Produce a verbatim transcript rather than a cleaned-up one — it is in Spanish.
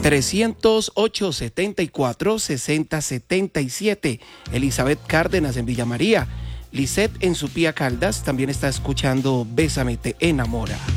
trescientos ocho, setenta y cuatro, sesenta setenta y siete. Elizabeth Cárdenas en Villa María. Lisette en Supía Caldas también está escuchando Bésame te enamora.